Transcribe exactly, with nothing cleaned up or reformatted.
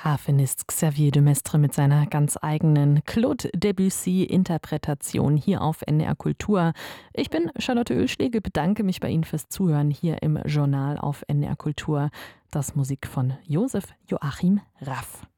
Harfenist Xavier de Maistre mit seiner ganz eigenen Claude Debussy-Interpretation hier auf N D R Kultur. Ich bin Charlotte Oehlschläge, bedanke mich bei Ihnen fürs Zuhören hier im Journal auf N D R Kultur. Das Musik von Josef Joachim Raff.